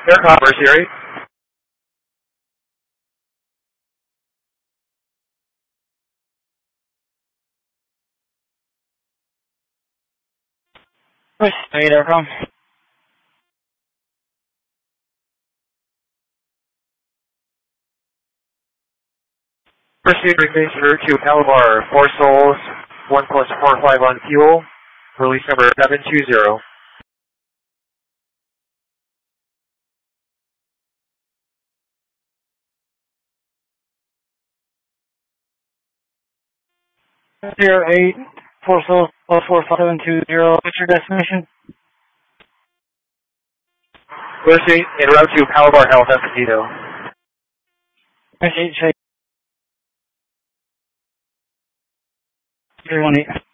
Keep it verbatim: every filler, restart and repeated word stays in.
Air Commerce, Erie. Push eight Aircom. Proceed remains route to Calabar, four souls, one plus four five on fuel, release number seven two zero. Zero eight four souls plus four five seven two zero. What's your destination? Proceed en route to Calabar Health Escondido. Push eight, zero one eight.